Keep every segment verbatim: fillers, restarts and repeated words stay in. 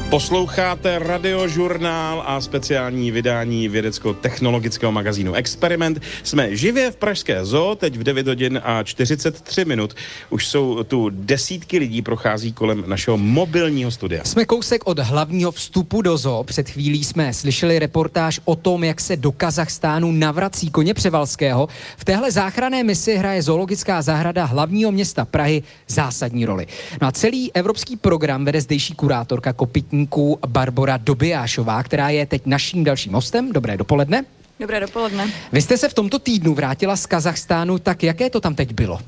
Posloucháte Radiožurnál a speciální vydání vědecko-technologického magazínu Experiment. Jsme živě v pražské zoo, teď v devět hodin a čtyřicet tři minut. Už jsou tu desítky lidí, prochází kolem našeho mobilního studia. Jsme kousek od hlavního vstupu do zoo. Před chvílí jsme slyšeli reportáž o tom, jak se do Kazachstánu navrací koně Převalského. V téhle záchranné misi hraje zoologická zahrada hlavního města Prahy zásadní roli. No a celý evropský program vede zdejší kurátorka kopytníků Barbora Dobijášová, která je teď naším dalším hostem. Dobré dopoledne. Dobré dopoledne. Vy jste se v tomto týdnu vrátila z Kazachstánu, tak jaké to tam teď bylo?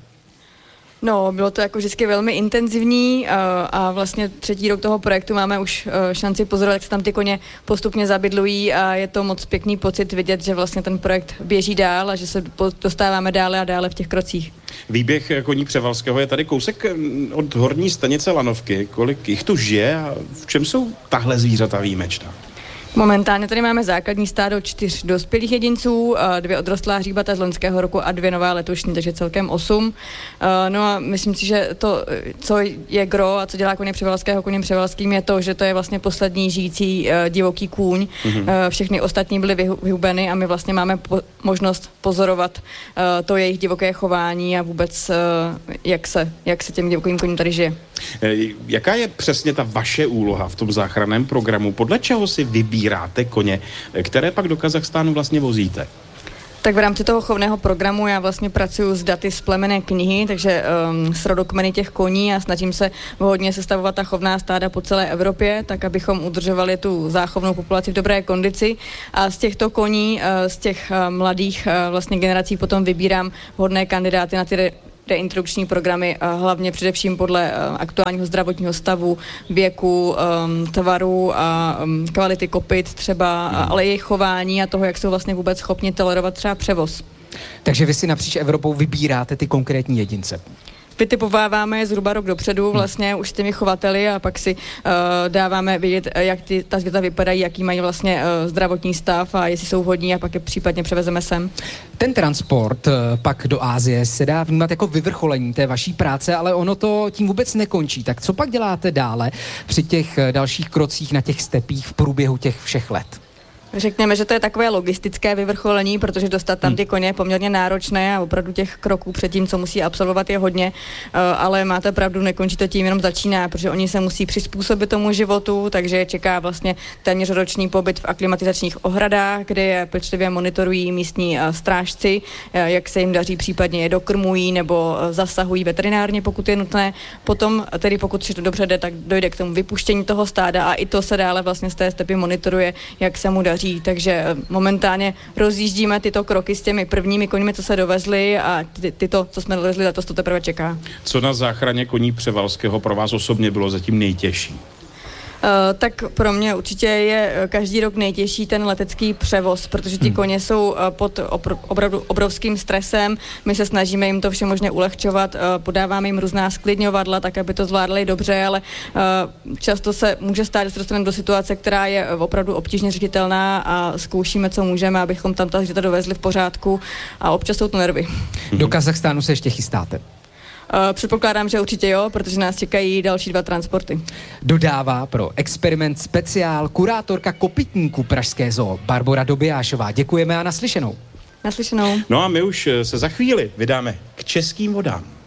No, bylo to jako vždycky velmi intenzivní a, a vlastně třetí rok toho projektu máme už šanci pozorovat, jak se tam ty koně postupně zabydlují a je to moc pěkný pocit vidět, že vlastně ten projekt běží dál a že se dostáváme dále a dále v těch krocích. Výběh koní Převalského je tady kousek od horní stanice Lanovky. Kolik jich tu žije a v čem jsou tahle zvířata výjimečná? Momentálně tady máme základní stádo čtyř dospělých jedinců, dvě odrostlá hříbata z loňského roku a dvě nová letošní, takže celkem osm. No a myslím si, že to, co je gro a co dělá koně Převalského koněm Převalským, je to, že to je vlastně poslední žijící divoký kůň. Mm-hmm. Všechny ostatní byly vyhubeny a my vlastně máme po- možnost pozorovat to jejich divoké chování a vůbec jak se, jak se těm divokým koním tady žije. Jaká je přesně ta vaše úloha v tom záchranném programu? Podle čeho si vybíráte koně, které pak do Kazachstánu vlastně vozíte? Tak v rámci toho chovného programu já vlastně pracuji s daty z plemenné knihy, takže um, s rodokmeny těch koní a snažím se vhodně sestavovat ta chovná stáda po celé Evropě, tak abychom udržovali tu záchovnou populaci v dobré kondici. A z těchto koní, uh, z těch uh, mladých uh, vlastně generací potom vybírám vhodné kandidáty na ty re- reintrodukční programy, hlavně především podle aktuálního zdravotního stavu, věku, tvaru a kvality kopyt třeba, ale jejich chování a toho, jak jsou vlastně vůbec schopni tolerovat třeba převoz. Takže vy si napříč Evropou vybíráte ty konkrétní jedince? Vytipováváme je zhruba rok dopředu vlastně už s těmi chovateli a pak si uh, dáváme vědět, jak ty, ta zvěta vypadají, jaký mají vlastně uh, zdravotní stav a jestli jsou vhodní a pak je případně převezeme sem. Ten transport uh, pak do Asie se dá vnímat jako vyvrcholení té vaší práce, ale ono to tím vůbec nekončí. Tak co pak děláte dále při těch uh, dalších krocích na těch stepích v průběhu těch všech let? Řekněme, že to je takové logistické vyvrcholení, protože dostat tam ty koně je poměrně náročné a opravdu těch kroků před tím, co musí absolvovat, je hodně, ale máte pravdu, nekončí to tím, jenom začíná, protože oni se musí přizpůsobit tomu životu, takže čeká vlastně téměř roční pobyt v aklimatizačních ohradách, kde je pečlivě monitorují místní strážci, jak se jim daří, případně je dokrmují nebo zasahují veterinárně, pokud je nutné. Potom, tedy pokud si to dobře jde, tak dojde k tomu vypuštění toho stáda a i to se dále vlastně z té stepy monitoruje, jak se mu daří. Takže momentálně rozjíždíme tyto kroky s těmi prvními koňmi, co se dovezli a ty, tyto, co jsme dovezli, letos to teprve čeká. Co na záchraně koní Převalského pro vás osobně bylo zatím nejtěžší? Uh, tak pro mě určitě je každý rok nejtěžší ten letecký převoz, protože ti hmm. koně jsou uh, pod opr- opravdu obrovským stresem. My se snažíme jim to vše možně ulehčovat, uh, podáváme jim různá sklidňovadla, tak aby to zvládali dobře, ale uh, často se může stát, že se dostaneme do situace, která je opravdu obtížně řešitelná a zkoušíme, co můžeme, abychom tam ta zvířata dovezli v pořádku a občas jsou to nervy. Do Kazachstánu se ještě chystáte? Uh, předpokládám, že určitě jo, protože nás čekají další dva transporty. Dodává pro Experiment speciál kurátorka kopytníků Pražské zoo Barbora Dobijášová. Děkujeme a naslyšenou. Naslyšenou. No a my už se za chvíli vydáme k českým vodám.